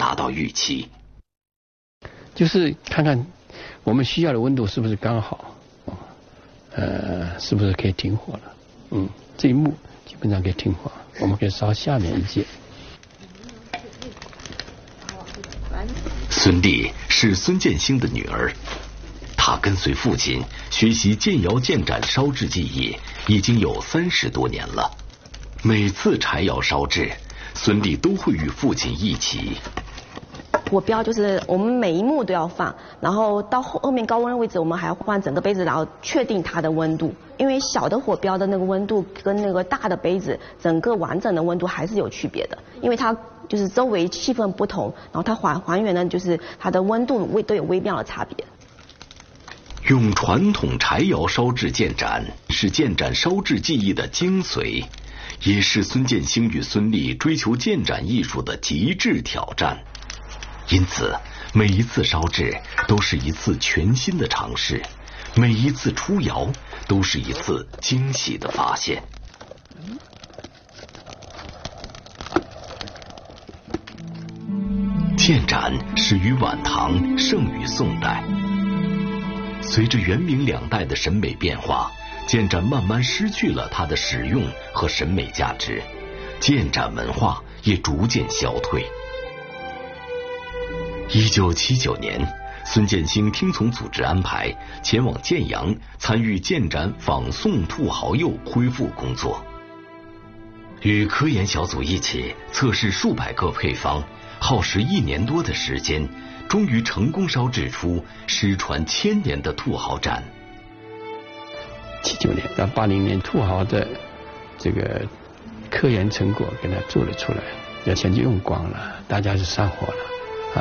达到预期。 就是看看我们需要的温度是不是刚好，是不是可以停火了？这一幕基本上可以停火，我们可以烧下面一节。 孙俪是孙建兴的女儿，她跟随父亲学习建窑建盏烧制技艺已经有30多年了。每次柴窑烧制，孙俪都会与父亲一起。 火标就是我们每一幕都要放，然后到后面高温的位置，我们还要换整个杯子，然后确定它的温度。因为小的火标的那个温度跟那个大的杯子整个完整的温度还是有区别的，因为它就是周围气氛不同，然后它还原的就是它的温度都有微妙的差别。 用传统柴窑烧制建盏是建盏烧制技艺的精髓，也是孙建兴与孙俪追求建盏艺术的极致挑战。因此，每一次烧制都是一次全新的尝试，每一次出窑都是一次惊喜的发现。建盏始于晚唐，盛于宋代。随着元明两代的审美变化，建盏慢慢失去了它的实用和审美价值，建盏文化也逐渐消退。1979年，孙建兴听从组织安排，前往建阳参与建盏仿宋兔毫釉恢复工作。与科研小组一起测试数百个配方，耗时1年多的时间，终于成功烧制出失传1000年的兔毫盏。 79年到80年，兔毫的这个科研成果给它做了出来，钱就用光了，大家就上火了。